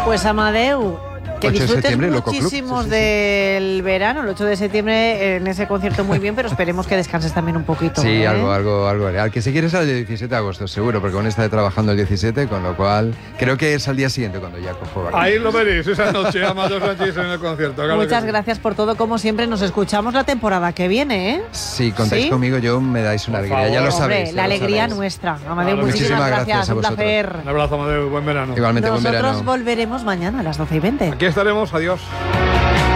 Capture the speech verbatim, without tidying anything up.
Pues Amadeu, que ocho de disfrutes septiembre, Loco Club. muchísimo Sí, sí, sí. del verano, el ocho de septiembre en ese concierto muy bien, pero esperemos que descanses también un poquito. Sí, ¿eh? algo, algo, algo haré. Al que si quieres al diecisiete de agosto, seguro, porque aún estaré trabajando el diecisiete, con lo cual creo que es al día siguiente cuando ya cojo vacaciones. Ahí lo veréis esa noche, Amadeu Sánchez en el concierto. Claro Muchas que sí. gracias por todo, como siempre. Nos escuchamos la temporada que viene, ¿eh? Si contáis ¿Sí? conmigo, yo me dais una Por alegría, ya favor. lo Hombre, sabéis. ya la lo alegría sabéis. nuestra. Amadeu, Claro, muchísimas muchísimas gracias. gracias a Un vosotros. placer. Un abrazo, Amadeu, buen verano. Igualmente, buen Nosotros verano. volveremos mañana a las doce y veinte. Aquí estaremos, adiós.